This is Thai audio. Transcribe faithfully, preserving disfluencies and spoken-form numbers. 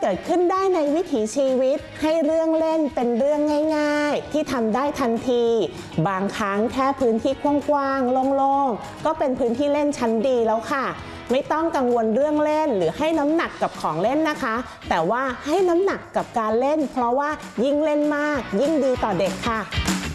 กิดขึ้นได้ในวิถีชีวิตให้เรื่องเล่นเป็นเรื่องง่ายๆที่ทำได้ทันทีบางครั้งแค่พื้นที่กว้างๆโล่งๆก็เป็นพื้นที่เล่นชั้นดีแล้วค่ะไม่ต้องกังวลเรื่องเล่นหรือให้น้ำหนักกับของเล่นนะคะแต่ว่าให้น้ำหนักกับการเล่นเพราะว่ายิ่งเล่นมากยิ่งดีต่อเด็กค่ะ